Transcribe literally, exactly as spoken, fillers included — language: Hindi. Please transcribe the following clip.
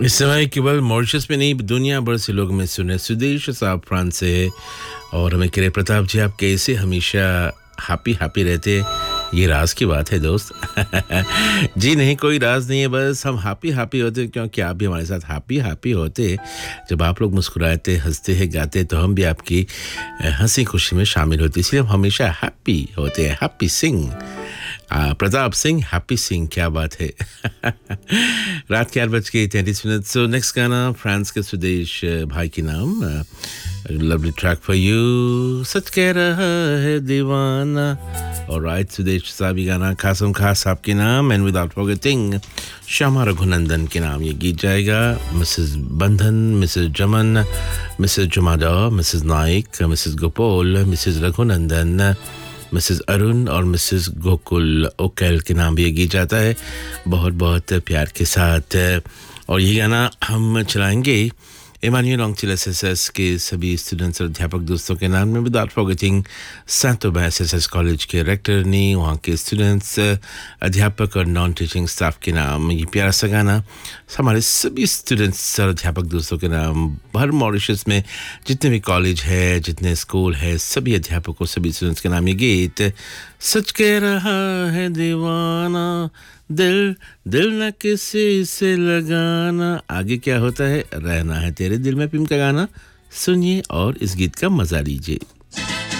इस समय केवल मॉरिशस में नहीं दुनिया भर से लोग में सुने सुदेश साहब फ्रांस से है और हमें कह रहे प्रताप जी आप कैसे हमेशा हैप्पी हैप्पी रहते ये राज की बात है दोस्त जी नहीं कोई राज नहीं है बस हम हैप्पी हैप्पी होते क्योंकि आप भी हमारे साथ हैप्पी हैप्पी होते जब आप लोग मुस्कुराते हंसते हैं गाते तो हम भी आपकी हंसी खुशी में शामिल होते इसलिए हम हमेशा हैप्पी होते हैं हैप्पी सिंह प्रताप सिंह हैप्पी सिंह क्या बात है रात के आठ बज के तैंतीस मिनट सो नेक्स्ट गाना फ्रांस के सुदेश भाई के नाम lovely track for you such कह रहा है दीवाना और राइट सुदेश साहब गाना खासम खास साहब के नाम and without forgetting Shyama Raghunandan के नाम ये गीत जाएगा मिसेस बंधन मिसेस जमन Mrs जुमादा Mrs Naik Mrs Gopal Mrs Raghunandan Mrs Arun और मिसेस गोकुल ओकेल के नाम भी ये गीत जाता है बहुत बहुत प्यार के साथ और ये गाना हम चलाएंगे इमानुएल ऑंगचिल एसएसएस के सभी स्टूडेंट्स और अध्यापक दोस्तों के नाम में विदाउट फॉरगेटिंग सैंटोबा एसएसएस कॉलेज के रेक्टर ने वहाँ के स्टूडेंट्स अध्यापक और नॉन टीचिंग स्टाफ के नाम ये प्यारा सा गाना हमारे सभी स्टूडेंट्स और अध्यापक दोस्तों के नाम हर मॉरिशस में जितने भी कॉलेज है जितने स्कूल है सभी अध्यापकों सभी स्टूडेंट्स के नाम ये गीत सच कह रहा है दीवाना दिल दिल न किसी से लगाना आगे क्या होता है रहना है तेरे दिल में फिल्म का गाना सुनिए और इस गीत का मजा लीजिए